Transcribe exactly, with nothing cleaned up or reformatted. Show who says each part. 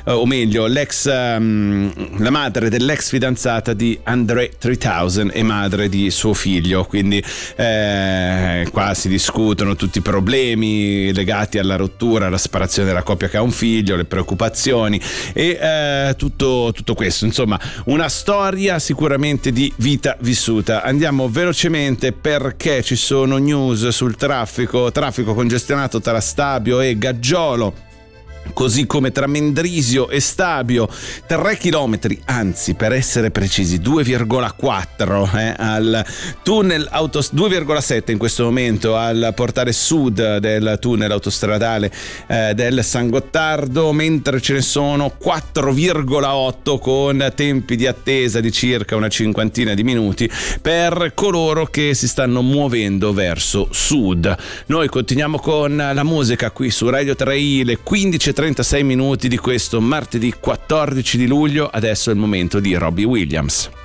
Speaker 1: eh, o meglio l'ex um, la madre dell'ex fidanzata di Andre tremila e madre di suo figlio, quindi eh, qua si discutono tutti i problemi legati alla rottura, alla separazione della coppia che ha un figlio, le preoccupazioni e eh, tutto, tutto questo, insomma una storia sicuramente di vita vissuta. Andiamo velocemente perché ci sono news sul traffico traffico congestionato tra Stabio e Gaggiolo, così come tra Mendrisio e Stabio, tre chilometri, anzi per essere precisi due virgola quattro eh, al tunnel autos- due virgola sette in questo momento al portale sud del tunnel autostradale eh, del San Gottardo, mentre ce ne sono quattro virgola otto con tempi di attesa di circa una cinquantina di minuti per coloro che si stanno muovendo verso sud. Noi continuiamo con la musica qui su Radio tre I, le quindici e trentasei minuti di questo martedì quattordici di luglio. Adesso è il momento di Robbie Williams.